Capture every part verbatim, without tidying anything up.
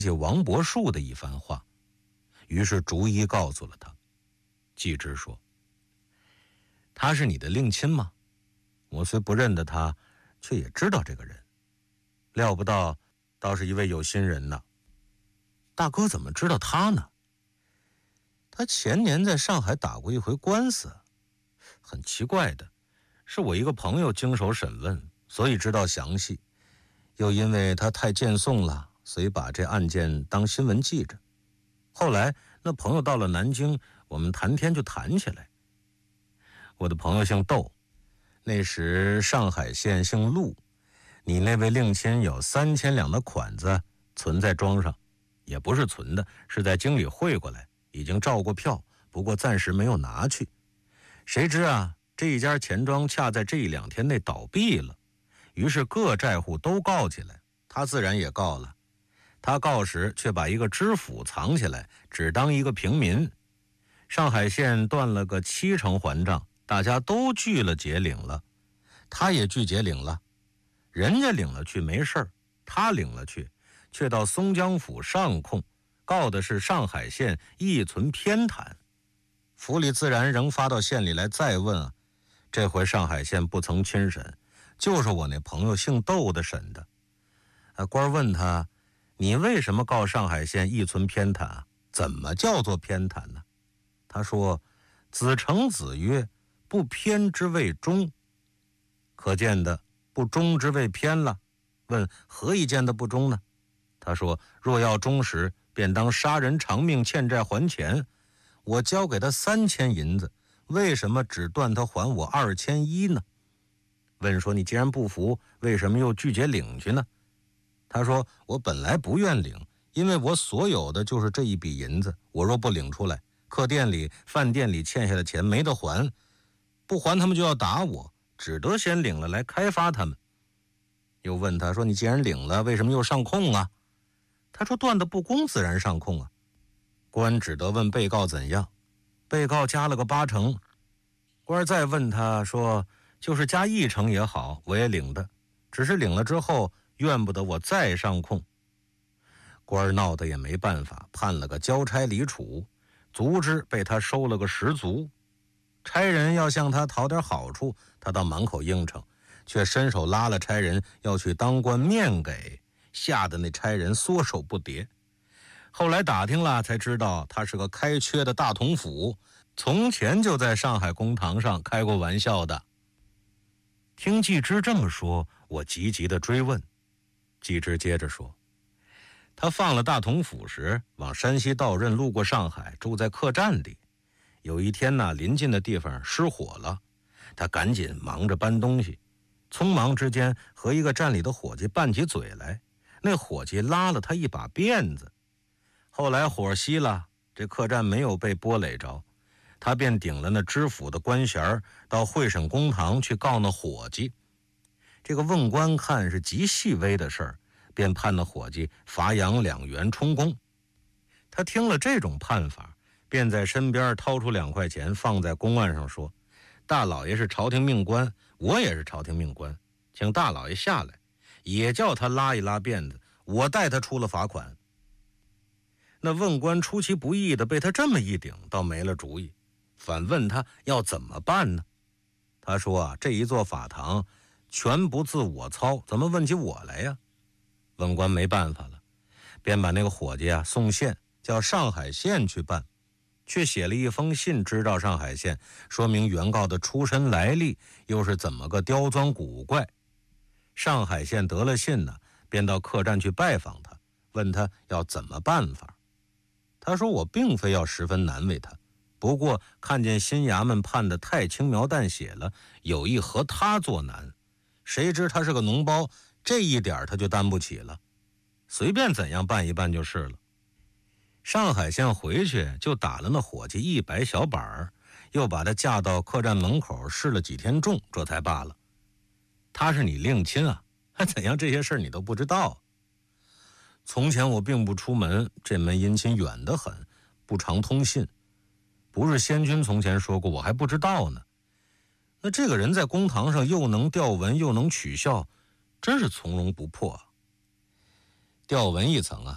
解王伯树的一番话，于是逐一告诉了他。季之说：“他是你的令亲吗？我虽不认得他，却也知道这个人。料不到，倒是一位有心人呢。大哥怎么知道他呢？他前年在上海打过一回官司，很奇怪的，是我一个朋友经手审问，所以知道详细。又因为他太见讼了，所以把这案件当新闻记着。后来那朋友到了南京，我们谈天就谈起来。我的朋友姓窦，那时上海县姓陆，你那位令亲有三千两的款子存在庄上，也不是存的，是在京里汇过来，已经照过票，不过暂时没有拿去。谁知啊，这一家钱庄恰在这一两天内倒闭了，于是各债户都告起来，他自然也告了。他告时却把一个知府藏起来，只当一个平民。上海县断了个七成还账，大家都拒了结领了，他也拒结领了。人家领了去没事儿，他领了去，却到松江府上控，告的是上海县一存偏袒。府里自然仍发到县里来再问啊，这回上海县不曾亲审，就是我那朋友姓窦的审的。啊，官问他，你为什么告上海县一存偏袒？怎么叫做偏袒呢？他说：子承子曰，不偏之谓忠。可见的不忠之谓偏了。问何以见的不忠呢？他说：若要忠实，便当杀人偿命，欠债还钱。我交给他三千银子，为什么只断他还我二千一呢？问说：你既然不服，为什么又拒绝领去呢？他说：我本来不愿领，因为我所有的就是这一笔银子，我若不领出来，客店里饭店里欠下的钱没得还，不还他们就要打我，只得先领了来开发他们。又问他说：你既然领了，为什么又上控啊？他说：断的不公，自然上控啊。官只得问被告怎样，被告加了个八成。官再问他说：就是加一成也好，我也领的，只是领了之后怨不得我再上控。官闹得也没办法，判了个交差离处，足之被他收了个十足。差人要向他讨点好处，他倒满口应承，却伸手拉了差人要去当官面给，吓得那差人缩手不迭。后来打听了才知道，他是个开缺的大统府，从前就在上海公堂上开过玩笑的。听季之这么说，我急急地追问。季之接着说，他放了大统府时，往山西道任，路过上海，住在客栈里。有一天呢，临近的地方失火了，他赶紧忙着搬东西，匆忙之间和一个站里的伙计拌起嘴来，那伙计拉了他一把辫子。后来火熄了，这客栈没有被波垒着，他便顶了那知府的官衔，到会审公堂去告那伙计。这个问官看是极细微的事儿，便判那伙计罚洋两元充公。他听了这种判法，便在身边掏出两块钱放在公案上说：大老爷是朝廷命官，我也是朝廷命官，请大老爷下来，也叫他拉一拉辫子，我代他出了罚款。那问官出其不意的被他这么一顶，倒没了主意，反问他要怎么办呢？他说啊，这一座法堂全不自我操，怎么问起我来呀？问官没办法了，便把那个伙计啊送县，叫上海县去办，却写了一封信知道上海县，说明原告的出身来历，又是怎么个刁钻古怪。上海县得了信呢，便到客栈去拜访他，问他要怎么办法。他说我并非要十分难为他，不过看见新衙门判得太轻描淡写了，有意和他作难。谁知他是个脓包，这一点他就担不起了，随便怎样办一办就是了。上海县回去就打了那伙计一百小板儿，又把他架到客栈门口试了几天重，这才罢了。他是你令亲啊，还怎样这些事你都不知道？从前我并不出门，这门姻亲远得很，不常通信。不是先君从前说过，我还不知道呢。那这个人在公堂上又能调文又能取笑，真是从容不迫啊。调文一层啊，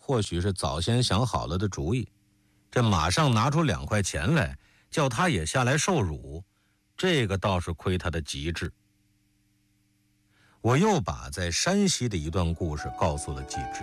或许是早先想好了的主意，这马上拿出两块钱来，叫他也下来受辱，这个倒是亏他的极致。我又把在山西的一段故事告诉了季之。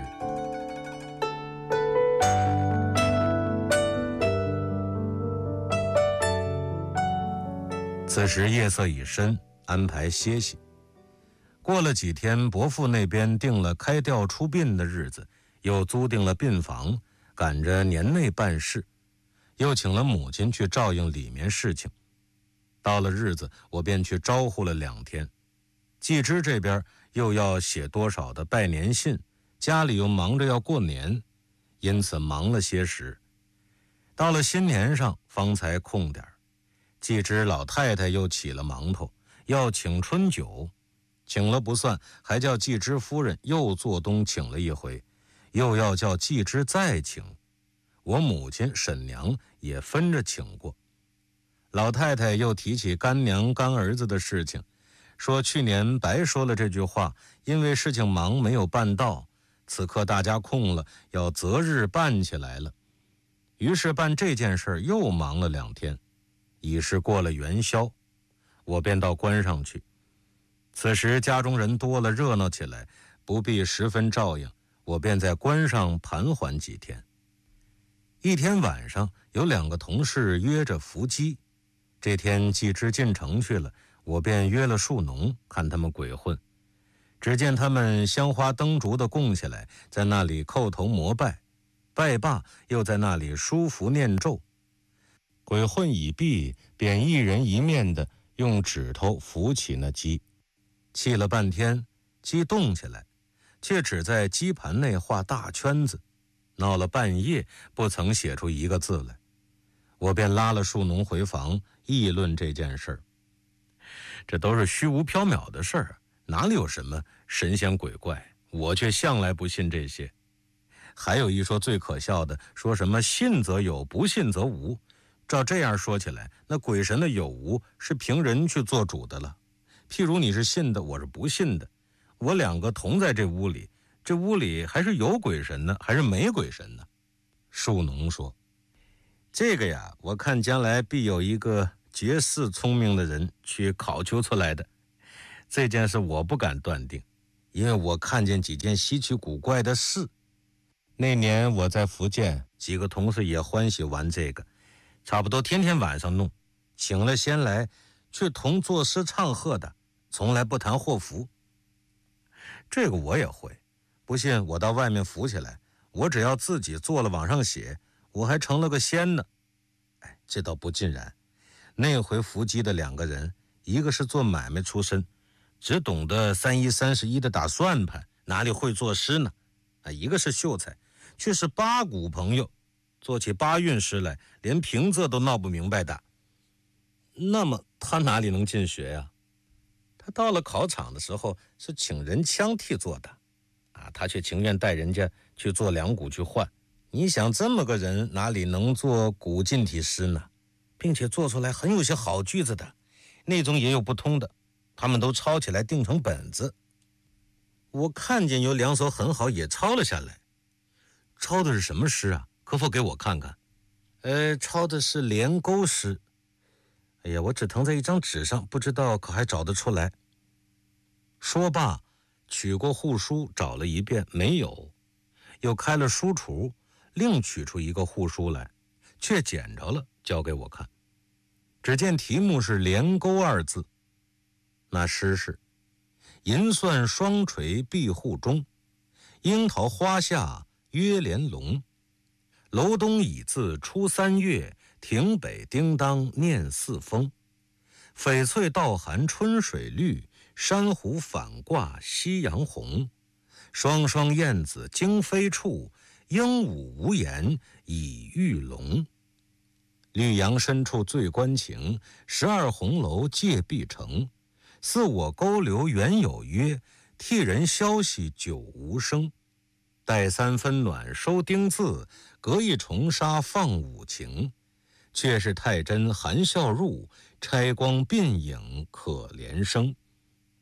此时夜色已深，安排歇息。过了几天，伯父那边定了开吊出殡的日子，又租定了殡房，赶着年内办事，又请了母亲去照应里面事情。到了日子，我便去招呼了两天。季之这边又要写多少的拜年信，家里又忙着要过年，因此忙了些时。到了新年上方才空点。季之老太太又起了忙头，要请春酒，请了不算，还叫季之夫人又做东请了一回，又要叫季之再请。我母亲沈娘也分着请过。老太太又提起干娘干儿子的事情，说去年白说了这句话，因为事情忙没有办到，此刻大家空了，要择日办起来了。于是办这件事又忙了两天，已是过了元宵，我便到关上去。此时家中人多了，热闹起来，不必十分照应，我便在关上盘桓几天。一天晚上，有两个同事约着伏击，这天季之进城去了，我便约了树农，看他们鬼混。只见他们香花灯烛的供起来，在那里叩头膜拜，拜罢又在那里书符念咒。鬼混已毕，便一人一面的用指头扶起那鸡，气了半天，鸡动起来，却只在鸡盘内画大圈子，闹了半夜不曾写出一个字来。我便拉了树农回房议论这件事儿。这都是虚无缥缈的事儿，哪里有什么神仙鬼怪，我却向来不信这些。还有一说最可笑的，说什么信则有，不信则无。照这样说起来，那鬼神的有无是凭人去做主的了。譬如你是信的，我是不信的，我两个同在这屋里，这屋里还是有鬼神呢，还是没鬼神呢？树农说，这个呀，我看将来必有一个绝世聪明的人去考究出来的。这件事我不敢断定，因为我看见几件稀奇古怪的事。那年我在福建，几个同事也欢喜玩这个，差不多天天晚上弄，请了先来，却同作诗唱和的，从来不谈祸福。这个我也会，不信我到外面扶起来，我只要自己做了往上写，我还成了个仙呢。哎，这倒不尽然。那回伏击的两个人，一个是做买卖出身，只懂得三一三十一的打算盘，哪里会作诗呢？啊，一个是秀才，却是八股朋友，做起八运诗来，连平仄都闹不明白的。那么他哪里能进学呀？他到了考场的时候是请人枪替做的，啊，他却情愿带人家去做两股去换。你想这么个人哪里能做古近体诗呢？并且做出来很有些好句子的，那种也有不通的，他们都抄起来定成本子。我看见有两首很好，也抄了下来。抄的是什么诗啊？可否给我看看？呃，抄的是连钩诗。哎呀，我只誊在一张纸上，不知道可还找得出来。说罢，取过户书找了一遍，没有，又开了书橱，另取出一个户书来，却捡着了，交给我看。只见题目是连钩二字，那诗是：银蒜双垂碧户中，樱桃花下约连笼。楼东已自出三月，亭北叮当念四风。翡翠倒含春水绿，珊瑚反挂夕阳红。双双燕子惊飞处，鹦鹉无言已遇笼。绿杨深处醉关情，十二红楼借碧城。似我勾留原有约，替人消息久无声。待三分暖收丁字，隔一重纱放五情。却是太真含笑入，拆光鬓影可怜生。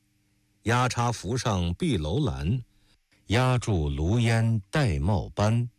压插扶上碧楼兰，压住炉烟玳瑁斑。